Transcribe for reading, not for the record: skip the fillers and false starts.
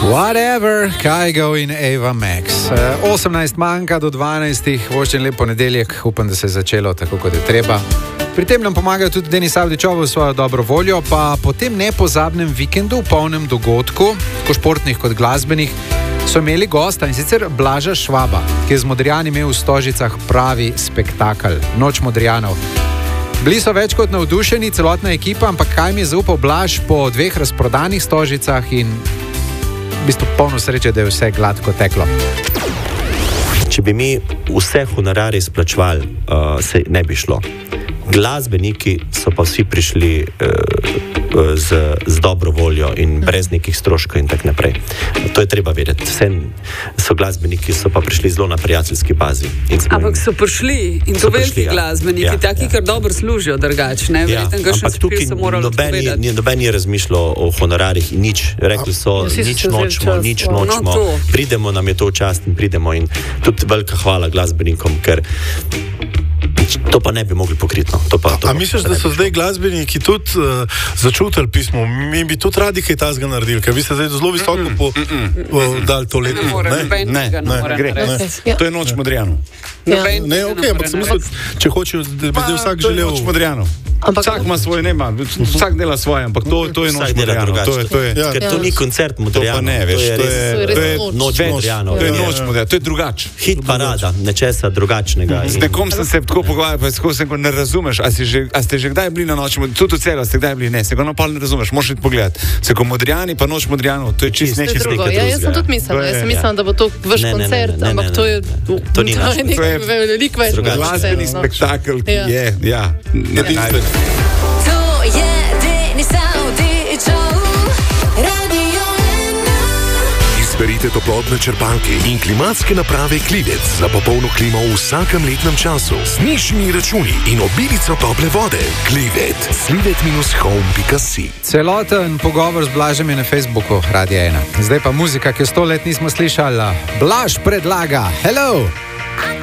Whatever, Kygo in Ava Max. 18 manjka do 12, voščen lep ponedeljek, upam, da se je začelo tako, kot je treba. Pri tem nam pomagajo tudi Denis Avdićov v svojo dobro voljo, pa po tem nepozabnem vikendu, polnem dogodku, tako športnih kot glasbenih, so imeli gosta, in sicer Blaža Švaba, ki je z Modrijani imel v Stožicah pravi spektakel, Noč Modrijanov. Bili so več kot navdušeni, celotna ekipa, ampak kaj mi je zaupal Blaž po 2 razprodanih Stožicah in v bistvu polno sreče, da je vse gladko teklo. Če bi mi vse honorarje izplačevali, se ne bi šlo. Glasbeniki so pa vsi prišli z dobro voljo in brez nekih stroškov in tak naprej. To je treba vedeti. Vse so glasbeniki, so pa prišli zelo na prijateljski bazi. Ampak so prišli in to veliki glasbeniki, taki, kar dobro služijo drugačne. Ampak tukaj noben je razmišljal o honorarjih in nič. Rekli so, nič nočemo. Pridemo, nam je to v čast in pridemo. In tudi velika hvala glasbenikom, ker to pa ne bi mogli pokriti. A misliš, da so zdaj glasbeniki tudi začutili pismo? Mi bi tudi radi kaj tazga naredili, ker vi ste zdaj zelo visoko dali to leto. Ne, gre. To je Noč Modrijanov. Ne, okej, ampak sem mislil, če hočejo, da bi zdaj vsak želel. Noč Modrijanov. Vsak ima svoje, vsak dela svoje, ampak to je Noč Modrijanov. Ker to ni koncert Modrijanov. To pa ne, veš, to je Noč Modrijanov. To je Noč Modrijanov, to je drugače. Hit parada, nečesa drugačnega. Z nekom sem se tako pogovarjal, pa tako sem, ko ne razumeš, a ste že kdaj bili na Noči Modrijanov, tudi v Celju ste kdaj bili, ne, se ga napol ne razumeš, moraš iti pogledati. Se ko Modrijani pa Noč Modrijanov, to je čist nekaj drugega. Jaz sem tudi mislila, da bo to vaš koncert, ampak to je veliko več. Glasbeni spektakel, ki je, edinstven. To je Denis Avdićov, Radio 1. Izberite toplotne črpalke in klimatske naprave Klivec za popolno klimo v vsakem letnem času z nižjimi računi in obilico tople vode. Klivet, slivet-home.si. Celoten pogovor z Blažem je na Facebooku Radio 1. Zdaj pa muzika, ki jo 100 let nismo slišali. Blaž predlaga. Hello!